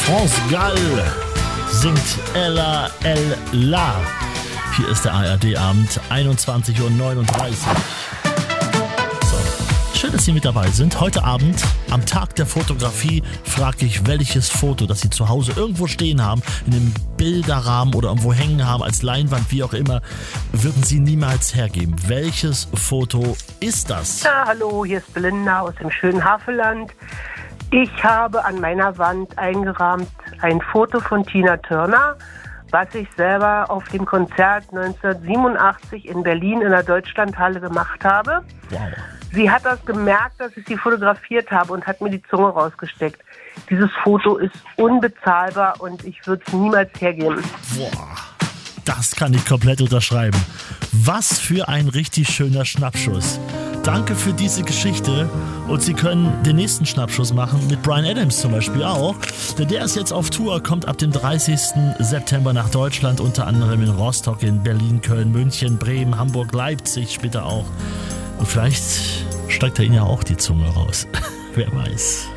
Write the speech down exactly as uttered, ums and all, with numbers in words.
France Gall singt Ella El La. Hier ist der A R D-Abend, einundzwanzig Uhr neununddreißig. So, schön, dass Sie mit dabei sind. Heute Abend, am Tag der Fotografie, frage ich, welches Foto, das Sie zu Hause irgendwo stehen haben, in einem Bilderrahmen oder irgendwo hängen haben, als Leinwand, wie auch immer, würden Sie niemals hergeben. Welches Foto ist das? Ja, hallo, hier ist Belinda aus dem schönen Havelland. Ich habe an meiner Wand eingerahmt ein Foto von Tina Turner, was ich selber auf dem Konzert neunzehnhundertsiebenundachtzig in Berlin in der Deutschlandhalle gemacht habe. Wow. Sie hat das gemerkt, dass ich sie fotografiert habe und hat mir die Zunge rausgesteckt. Dieses Foto ist unbezahlbar und ich würde es niemals hergeben. Boah, das kann ich komplett unterschreiben. Was für ein richtig schöner Schnappschuss. Danke für diese Geschichte und Sie können den nächsten Schnappschuss machen mit Bryan Adams zum Beispiel auch, denn der ist jetzt auf Tour, kommt ab dem dreißigsten September nach Deutschland, unter anderem in Rostock, in Berlin, Köln, München, Bremen, Hamburg, Leipzig später auch. Und vielleicht steckt er Ihnen ja auch die Zunge raus. Wer weiß.